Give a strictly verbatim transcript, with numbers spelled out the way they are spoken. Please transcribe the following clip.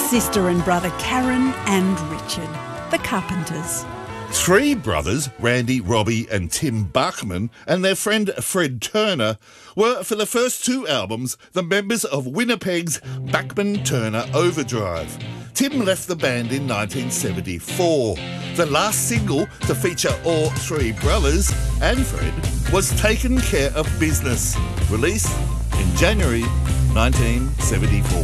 sister and brother Karen and Richard, the Carpenters. Three brothers, Randy, Robbie and Tim Bachman, and their friend Fred Turner, were for the first two albums the members of Winnipeg's Bachman-Turner Overdrive. Tim left the band in nineteen seventy-four. The last single to feature all three brothers and Fred was Taken Care of Business, released in January nineteen seventy-four.